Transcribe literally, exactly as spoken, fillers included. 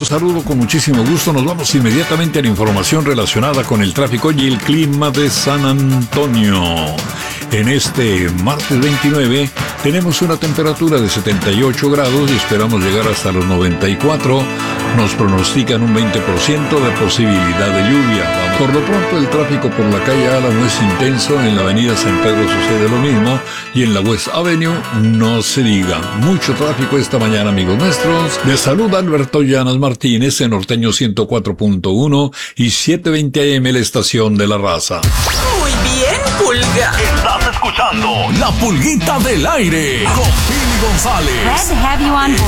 saludo con muchísimo gusto. Nos vamos inmediatamente a la información relacionada con el tráfico y el clima de San Antonio. En este martes veintinueve tenemos una temperatura de setenta y ocho grados y esperamos llegar hasta los noventa y cuatro. Nos pronostican un veinte por ciento de posibilidad de lluvia. Por lo pronto el tráfico por la calle Álamo es intenso, en la avenida San Pedro sucede lo mismo y en la West Avenue no se diga. Mucho tráfico esta mañana, amigos nuestros. Les saluda Alberto Llanas Martínez en Norteño ciento cuatro punto uno y setecientos veinte A M, la estación de la raza. Muy bien, Pulga. Estás escuchando La Pulguita del Aire con Pili González. Glad to have you on board.